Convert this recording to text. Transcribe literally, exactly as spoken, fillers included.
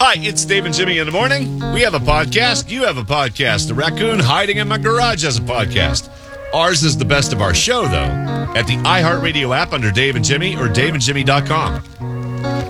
Hi, it's Dave and Jimmy in the morning. We have a podcast. You have a podcast. The raccoon hiding in my garage has a podcast. Ours is the best of our show, though, at the iHeartRadio app under Dave and Jimmy or dave and jimmy dot com.